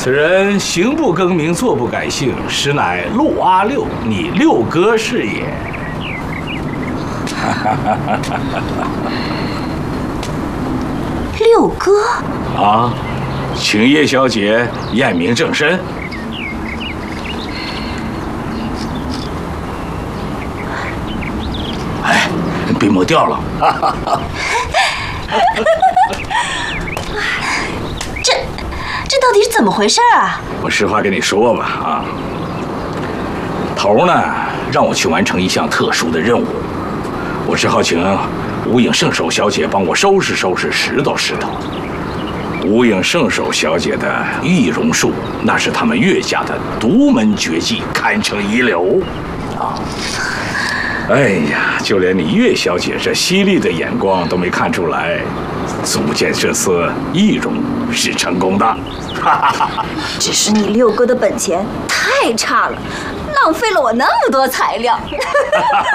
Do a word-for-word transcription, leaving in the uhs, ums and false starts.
此人行不更名，坐不改姓，实乃陆阿六，你六哥是也。 六哥啊，请叶小姐验明正身。哎，笔墨掉了。 这这到底是怎么回事啊？ 我实话跟你说吧，啊，头呢让我去完成一项特殊的任务，我只好请无影圣手小姐帮我收拾收拾，拾掇拾掇。无影圣手小姐的易容术，那是他们岳家的独门绝技，堪称一流啊！哎呀，就连你岳小姐这犀利的眼光都没看出来，足见这次易容是成功的。 只是你六哥的本钱太差了，浪费了我那么多材料。